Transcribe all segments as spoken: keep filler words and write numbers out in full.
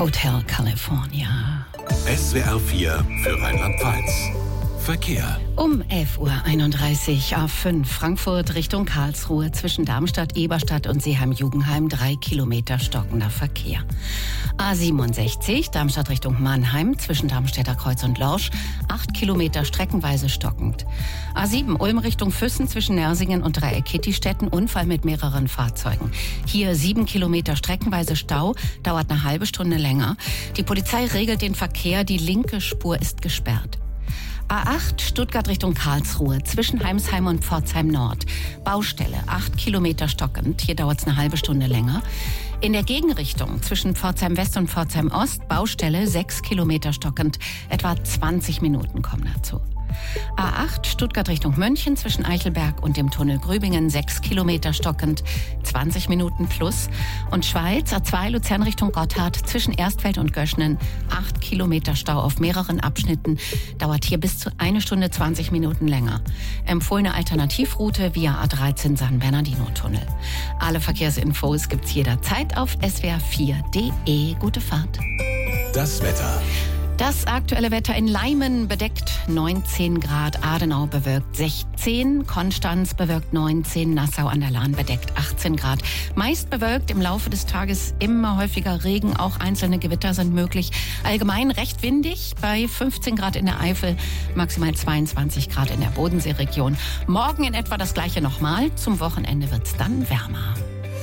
Hotel California. S W R vier für Rheinland-Pfalz. Verkehr. Um elf Uhr einunddreißig A fünf Frankfurt Richtung Karlsruhe zwischen Darmstadt, Eberstadt und Seeheim-Jugenheim drei Kilometer stockender Verkehr. A siebenundsechzig Darmstadt Richtung Mannheim zwischen Darmstädter Kreuz und Lorsch acht Kilometer streckenweise stockend. A sieben Ulm Richtung Füssen zwischen Nersingen und Dreieck-Kittistetten Unfall mit mehreren Fahrzeugen. Hier sieben Kilometer streckenweise Stau, dauert eine halbe Stunde länger. Die Polizei regelt den Verkehr, die linke Spur ist gesperrt. A acht Stuttgart Richtung Karlsruhe zwischen Heimsheim und Pforzheim Nord. Baustelle, acht Kilometer stockend. Hier dauert es eine halbe Stunde länger. In der Gegenrichtung zwischen Pforzheim West und Pforzheim Ost, Baustelle, sechs Kilometer stockend. Etwa zwanzig Minuten kommen dazu. A acht Stuttgart Richtung München zwischen Eichelberg und dem Tunnel Grübingen, sechs Kilometer stockend, zwanzig Minuten plus. Und Schweiz, A zwei Luzern Richtung Gotthard zwischen Erstfeld und Göschnen, acht Kilometer Stau auf mehreren Abschnitten, dauert hier bis zu eine Stunde zwanzig Minuten länger. Empfohlene Alternativroute via A dreizehn San Bernardino-Tunnel. Alle Verkehrsinfos gibt's jederzeit auf S W R vier Punkt de. Gute Fahrt. Das Wetter. Das aktuelle Wetter in Leimen bedeckt neunzehn Grad, Adenau bewölkt sechzehn, Konstanz bewölkt neunzehn, Nassau an der Lahn bedeckt achtzehn Grad. Meist bewölkt, im Laufe des Tages immer häufiger Regen, auch einzelne Gewitter sind möglich. Allgemein recht windig, bei fünfzehn Grad in der Eifel, maximal zweiundzwanzig Grad in der Bodenseeregion. Morgen in etwa das gleiche nochmal, zum Wochenende wird's dann wärmer.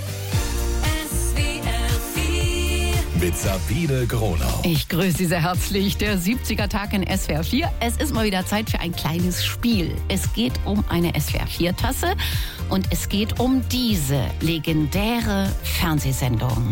Mit Sabine Gronau. Ich grüße Sie sehr herzlich. Der siebziger Tag in S W R vier. Es ist mal wieder Zeit für ein kleines Spiel. Es geht um eine S W R vier Tasse und es geht um diese legendäre Fernsehsendung.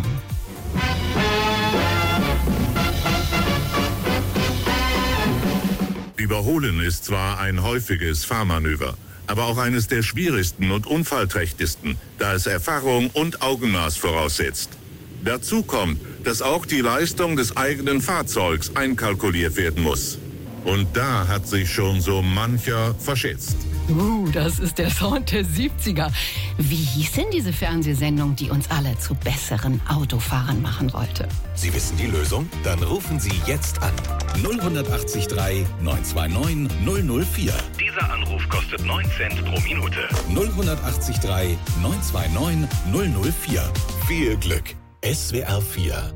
Überholen ist zwar ein häufiges Fahrmanöver, aber auch eines der schwierigsten und unfallträchtigsten, da es Erfahrung und Augenmaß voraussetzt. Dazu kommt, dass auch die Leistung des eigenen Fahrzeugs einkalkuliert werden muss. Und da hat sich schon so mancher verschätzt. Uh, das ist der Sound der siebziger. Wie hieß denn diese Fernsehsendung, die uns alle zu besseren Autofahrern machen wollte? Sie wissen die Lösung? Dann rufen Sie jetzt an. null acht drei neun zwei neun null null vier. Dieser Anruf kostet neun Cent pro Minute. null acht drei neun zwei neun null null vier. Viel Glück. S W R vier